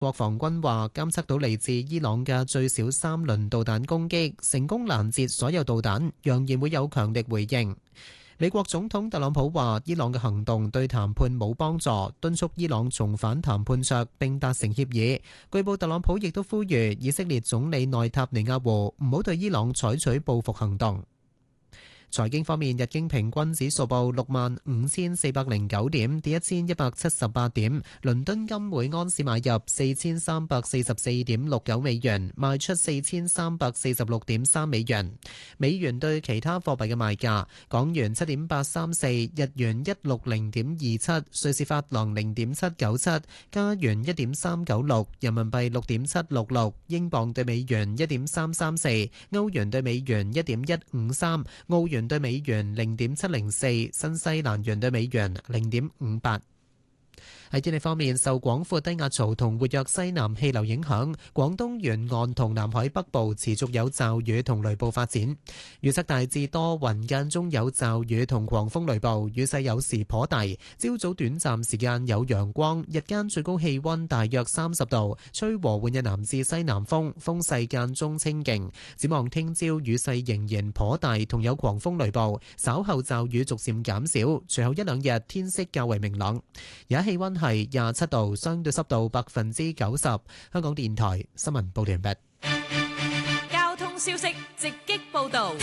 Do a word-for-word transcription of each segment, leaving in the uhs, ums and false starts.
國防軍話監測到嚟自伊朗嘅最少三輪導彈攻擊，成功攔截所有導彈，揚言會有強力回應。美國總統特朗普話伊朗嘅行動對談判冇幫助，敦促伊朗重返談判桌並達成協議。據報特朗普亦都呼籲以色列總理內塔尼亞胡唔好對伊朗採取報復行動。財經方面，日經平均指數報六萬五千四百零九點，跌一千一百七十八點。倫敦金每安士買入四千三百四十四點六九美元，賣出四千三百四十六點三美元。美元對其他貨幣嘅賣價：港元七點八三四，日元一六零點二七，瑞士法郎零點七九七，加元一點三九六，人民幣六點七六六，英鎊對美元一點三三四，歐元對美元一點一五三，澳元對美元零點七零四，新西蘭元對美元零點五八。喺天氣方面，受廣闊低壓槽同活躍西南氣流影響，廣東沿岸同南海北部持續有驟雨同雷暴發展。預測大致多雲，間中有驟雨同狂風雷暴，雨勢有時頗大。朝早短暫時間有陽光，日間最高氣溫大約三十度，吹和緩嘅南至西南風，風勢間中清勁。展望聽朝雨勢仍然頗大，同有狂風雷暴，稍後驟雨逐漸減少，隨後一兩日天色較為明朗。而家氣溫係廿七度，相對濕度百分之九十。香港電台新聞報道完畢。 交通消息直擊報道。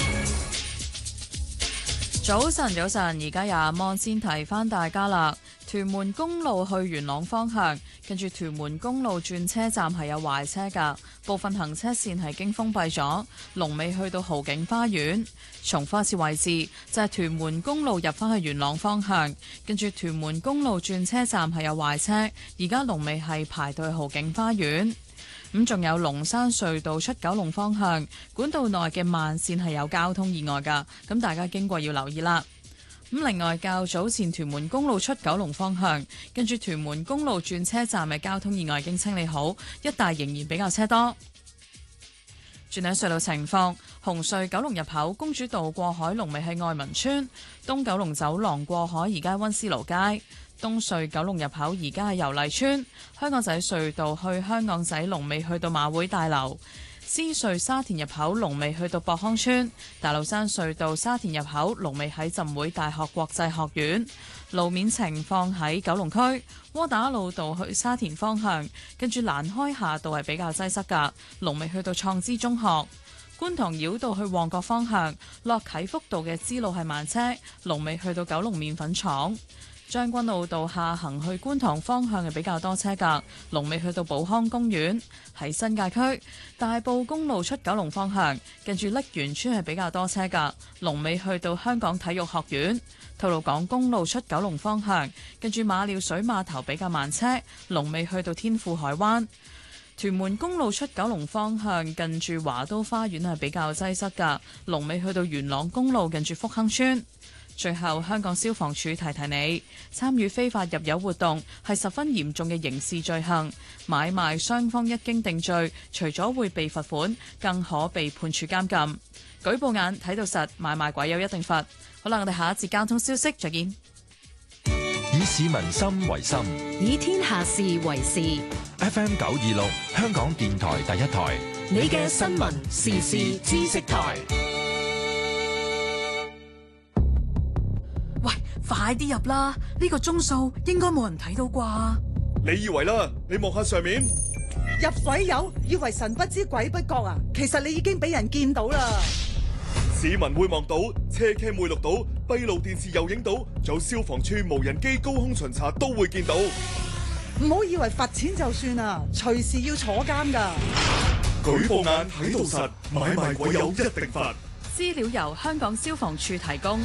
早晨，早晨，而家有阿芒先提翻大家啦。屯門公路去元朗方向，跟住屯門公路轉車站係有壞車㗎，部分行車線係經封閉咗，龍尾去到豪景花園。重複一次位置就係、是、屯門公路入返去元朗方向，跟住屯門公路轉車站係有壞車，而家龍尾係排到去豪景花園。咁仲有龍山隧道出九龍方向管道內嘅慢線係有交通意外㗎，咁大家經過要留意啦。咁另外，較早前屯門公路出九龍方向，跟住屯門公路轉車站嘅交通意外已經清理好，一帶仍然比較車多。轉睇隧道情況，紅隧九龍入口公主道過海龍尾喺愛民村，東九龍走廊過海而家溫思勞街，東隧九龍入口而家係油麗村，香港仔隧道去香港仔龍尾去到馬會大樓。獅隧沙田入口龍尾去到博康村，大老山隧道沙田入口龍尾喺浸會大學國際學院。路面情況喺九龍區窩打老道去沙田方向，跟住蘭開夏道係比較擠塞㗎，龍尾去到創知中學。觀塘繞道去旺角方向，落啟福道嘅支路係慢車，龍尾去到九龍麵粉廠。將軍澳道下行去觀塘方向係比較多車㗎，龍尾去到寶康公園。喺新界區大埔公路出九龍方向，近住瀝源村係比較多車㗎，龍尾去到香港體育學院。吐露港公路出九龍方向，近住馬料水碼頭比較慢車，龍尾去到天富海灣。屯門公路出九龍方向，近住華都花園係比較擠塞㗎，龍尾去到元朗公路近住福亨村。最後，香港消防處提提你，參與非法入油活動係十分嚴重嘅刑事罪行，買賣雙方一經定罪，除咗會被罰款，更可被判處監禁。舉報眼睇到實，買賣鬼有一定罰。好啦，我哋下一節交通消息再見。 以市民心為心， 以天下事為事。 F M 九二六，香港電台第一台， 你嘅新聞時事知識台。 喂，快啲入啦！呢個鐘數應該冇人睇到啩？ 你以為啦？你望下上面， 入鬼友以為神不知鬼不覺啊！其實你已經俾人見到啦。 市民會望到，車 cam 會錄到，閉路電視又影到，仲有消防處無人機高空巡查都會見到。 唔好以為罰錢就算啦，隨時要坐監噶。 舉報眼睇到實，買賣鬼友一定罰。 資料由香港消防處提供。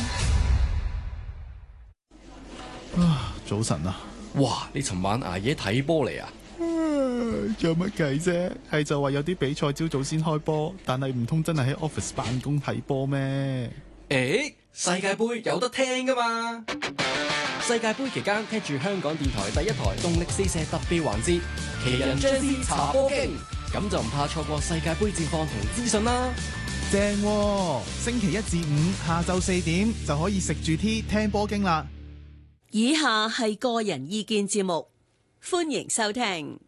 啊，早晨啊！ 哇，你尋晚捱夜睇波嚟啊？ 有乜計啫？係就話有啲比賽朝早先開波，但係唔通真係喺 office 辦公睇波咩？ 誒，世界盃有得聽噶嘛？世界盃期間聽住香港電台第一台動力四射特別環節，奇人張師查波經，咁就唔怕錯過世界盃戰況同資訊啦。 正喎，星期一至五下晝四點就可以食住 tea 聽波經啦。 以下係個人意見節目，歡迎收聽。